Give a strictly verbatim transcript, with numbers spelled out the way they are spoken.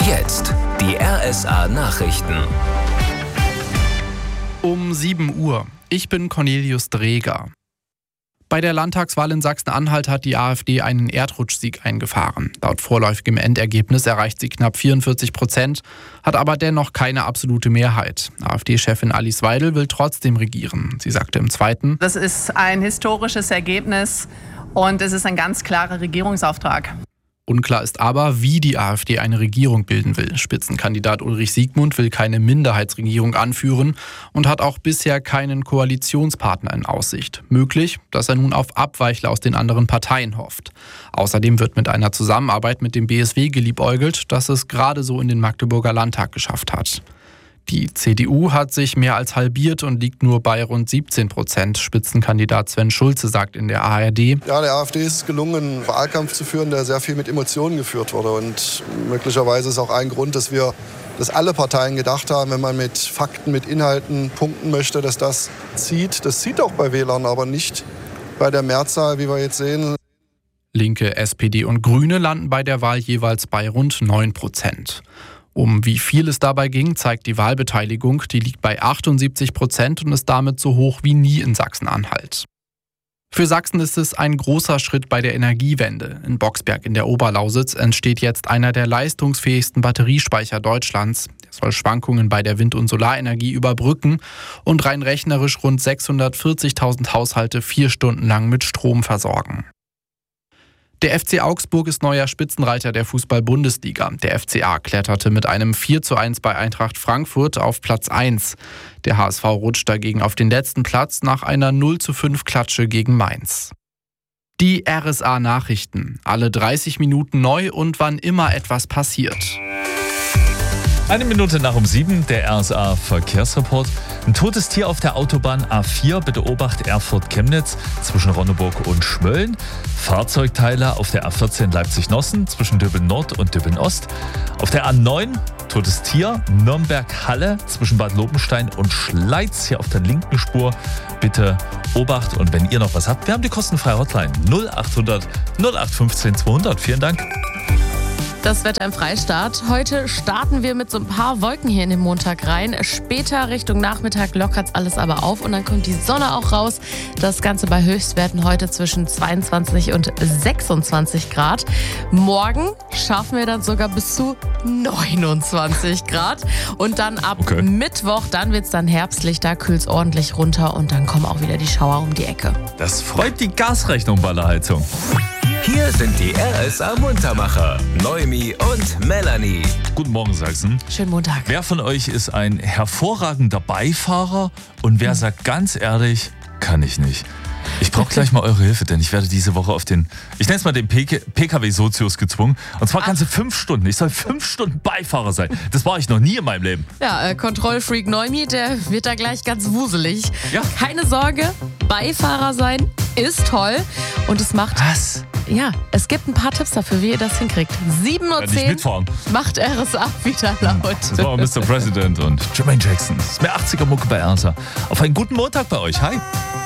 Jetzt die R S A-Nachrichten. Um sieben Uhr. Ich bin Cornelius Dreger. Bei der Landtagswahl in Sachsen-Anhalt hat die AfD einen Erdrutschsieg eingefahren. Laut vorläufigem Endergebnis erreicht sie knapp vierundvierzig Prozent, hat aber dennoch keine absolute Mehrheit. AfD-Chefin Alice Weidel will trotzdem regieren. Sie sagte im Zweiten: Das ist ein historisches Ergebnis und es ist ein ganz klarer Regierungsauftrag. Unklar ist aber, wie die AfD eine Regierung bilden will. Spitzenkandidat Ulrich Siegmund will keine Minderheitsregierung anführen und hat auch bisher keinen Koalitionspartner in Aussicht. Möglich, dass er nun auf Abweichler aus den anderen Parteien hofft. Außerdem wird mit einer Zusammenarbeit mit dem B S W geliebäugelt, das es gerade so in den Magdeburger Landtag geschafft hat. Die C D U hat sich mehr als halbiert und liegt nur bei rund siebzehn Prozent. Spitzenkandidat Sven Schulze sagt in der A R D: Ja, der AfD ist es gelungen, einen Wahlkampf zu führen, der sehr viel mit Emotionen geführt wurde. Und möglicherweise ist auch ein Grund, dass wir, dass alle Parteien gedacht haben, wenn man mit Fakten, mit Inhalten punkten möchte, dass das zieht. Das zieht auch bei Wählern, aber nicht bei der Mehrzahl, wie wir jetzt sehen. Linke, S P D und Grüne landen bei der Wahl jeweils bei rund neun Prozent. Um wie viel es dabei ging, zeigt die Wahlbeteiligung. Die liegt bei achtundsiebzig Prozent und ist damit so hoch wie nie in Sachsen-Anhalt. Für Sachsen ist es ein großer Schritt bei der Energiewende. In Boxberg in der Oberlausitz entsteht jetzt einer der leistungsfähigsten Batteriespeicher Deutschlands. Der soll Schwankungen bei der Wind- und Solarenergie überbrücken und rein rechnerisch rund sechshundertvierzigtausend Haushalte vier Stunden lang mit Strom versorgen. Der F C Augsburg ist neuer Spitzenreiter der Fußball-Bundesliga. Der F C A kletterte mit einem vier zu eins bei Eintracht Frankfurt auf Platz eins. Der H S V rutscht dagegen auf den letzten Platz nach einer null zu fünf Klatsche gegen Mainz. Die R S A-Nachrichten. Alle dreißig Minuten neu und wann immer etwas passiert. Eine Minute nach um sieben, der R S A-Verkehrsreport. Ein totes Tier auf der Autobahn A vier, bitte Obacht Erfurt-Chemnitz zwischen Ronneburg und Schmölln. Fahrzeugteile auf der A vierzehn Leipzig-Nossen zwischen Döbeln-Nord und Döbeln-Ost. Auf der A neun, totes Tier, Nürnberg-Halle zwischen Bad Lobenstein und Schleiz. Hier auf der linken Spur, bitte Obacht. Und wenn ihr noch was habt, wir haben die kostenfreie Hotline null achthundert null acht fünfzehn zweihundert. Vielen Dank. Das Wetter im Freistaat. Heute starten wir mit so ein paar Wolken hier in den Montag rein. Später Richtung Nachmittag lockert es alles aber auf und dann kommt die Sonne auch raus. Das Ganze bei Höchstwerten heute zwischen zweiundzwanzig und sechsundzwanzig Grad. Morgen schaffen wir dann sogar bis zu neunundzwanzig Grad. Und dann ab okay. Mittwoch, dann wird es dann herbstlich, da kühlt es ordentlich runter und dann kommen auch wieder die Schauer um die Ecke. Das freut die Gasrechnung bei der Heizung. Hier sind die R S A-Muntermacher, Noemi und Melanie. Guten Morgen, Sachsen. Schönen Montag. Wer von euch ist ein hervorragender Beifahrer und wer sagt ganz ehrlich, kann ich nicht? Ich brauche gleich mal eure Hilfe, denn ich werde diese Woche auf den, ich nenne es mal den P K W-Sozius gezwungen. Und zwar ganze fünf Stunden. Ich soll fünf Stunden Beifahrer sein. Das war ich noch nie in meinem Leben. Ja, äh, Kontrollfreak Neumi, der wird da gleich ganz wuselig. Ja. Keine Sorge, Beifahrer sein ist toll. Und es macht... Was? Ja, es gibt ein paar Tipps dafür, wie ihr das hinkriegt. sieben Uhr zehn macht R S A wieder laut. Das war Mister President und Jermaine Jackson. Das ist mehr achtziger Mucke bei R S A. Auf einen guten Montag bei euch. Hi.